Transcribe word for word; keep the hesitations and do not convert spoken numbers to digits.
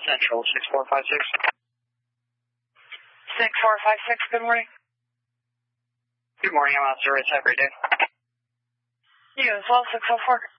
Central, six four five six. six four five six, good morning. Good morning, I'm on service. Have a great day. You as well, six oh four.